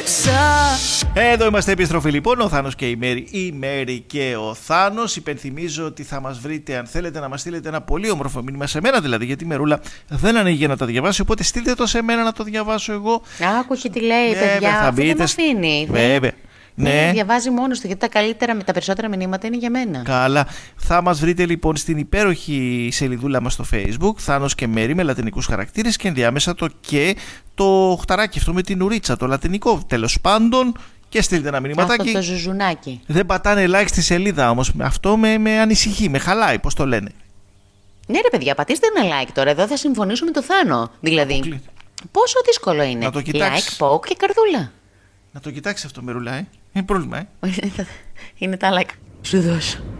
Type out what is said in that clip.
Εδώ είμαστε επιστροφή λοιπόν, ο Θάνος και η Μέρη και ο Θάνος. Υπενθυμίζω ότι θα μας βρείτε αν θέλετε να μας στείλετε ένα πολύ όμορφο μήνυμα, σε μένα δηλαδή, γιατί η Μερούλα δεν ανοίγει για να τα διαβάσει, οπότε στείλτε το σε μένα να το διαβάσω εγώ. Άκου τι λέει, παιδιά, θα αυτό μπείτε, δεν με αφήνει. Βέβαια. Ναι. Διαβάζει μόνος του, γιατί τα καλύτερα, τα περισσότερα μηνύματα είναι για μένα. Καλά. Θα μας βρείτε λοιπόν στην υπέροχη σελιδούλα μας στο Facebook, Θάνος και Μέρη με λατινικούς χαρακτήρες και ενδιάμεσα το χταράκι αυτό με την ουρίτσα, το λατινικό τέλος πάντων, και στείλτε ένα μηνυματάκι. Αυτό το ζουζουνάκι. Δεν πατάνε like στη σελίδα όμως. Αυτό με ανησυχεί, με χαλάει, πώς το λένε. Ναι, ρε παιδιά, πατήστε ένα like τώρα. Εδώ θα συμφωνήσω με το Θάνο. Δηλαδή, πόσο δύσκολο είναι. Να το κοιτάξεις. Like, poke και καρδούλα. Να το κοιτάξεις αυτό, Μερούλα, είναι πρόβλημα, Είναι τα like. Σου δώσω.